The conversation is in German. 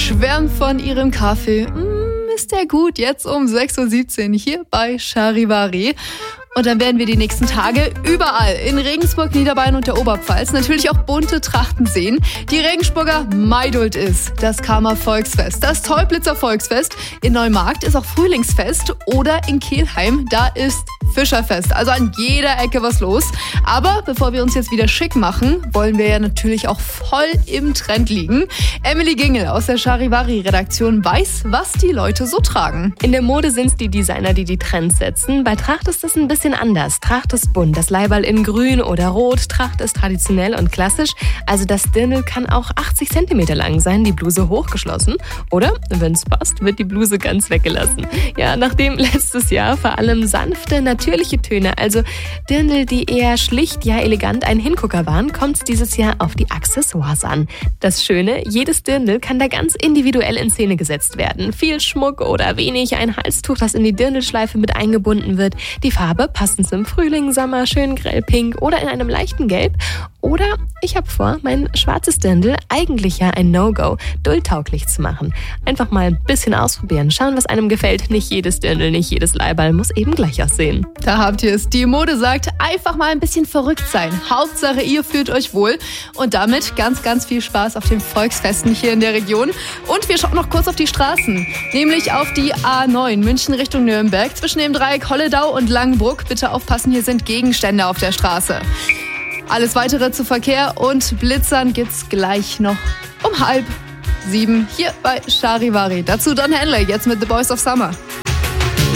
schwärmt von ihrem Kaffee. Ist der gut? Jetzt um 6.17 Uhr hier bei Charivari. Und dann werden wir die nächsten Tage überall in Regensburg, Niederbayern und der Oberpfalz natürlich auch bunte Trachten sehen. Die Regensburger Maidult ist das Kama Volksfest. Das Teuflitzer Volksfest in Neumarkt ist auch Frühlingsfest. Oder in Kelheim, da ist Fischerfest. Also an jeder Ecke was los. Aber bevor wir uns jetzt wieder schick machen, wollen wir ja natürlich auch voll im Trend liegen. Emily Gingel aus der Charivari-Redaktion weiß, was die Leute so tragen. In der Mode sind es die Designer, die die Trends setzen. Bei Tracht ist das ein bisschen anders. Tracht ist bunt, das Leiberl in grün oder rot. Tracht ist traditionell und klassisch. Also das Dirndl kann auch 80 cm lang sein, die Bluse hochgeschlossen. Oder, wenn es passt, wird die Bluse ganz weggelassen. Ja, nachdem letztes Jahr vor allem sanfte, natürliche Töne, also Dirndl, die eher schlicht, ja elegant ein Hingucker waren, kommt es dieses Jahr auf die Accessoires an. Das Schöne, jedes Dirndl kann da ganz individuell in Szene gesetzt werden. Viel Schmuck oder wenig, ein Halstuch, das in die Dirndlschleife mit eingebunden wird. Die Farbe passend zum Frühling, Sommer, schön grell pink oder in einem leichten Gelb. Oder ich habe vor, mein schwarzes Dirndl, eigentlich ja ein No-Go, duldtauglich zu machen. Einfach mal ein bisschen ausprobieren, schauen, was einem gefällt. Nicht jedes Dirndl, nicht jedes Leiberl muss eben gleich aussehen. Da habt ihr es. Die Mode sagt, einfach mal ein bisschen verrückt sein. Hauptsache, ihr fühlt euch wohl. Und damit ganz, ganz viel Spaß auf den Volksfesten hier in der Region. Und wir schauen noch kurz auf die Straßen. Nämlich auf die A9 München Richtung Nürnberg. Zwischen dem Dreieck Holledau und Langenbruck. Bitte aufpassen, hier sind Gegenstände auf der Straße. Alles weitere zu Verkehr und Blitzern gibt's gleich noch um 6:30 hier bei Charivari. Dazu Don Henley, jetzt mit The Boys of Summer.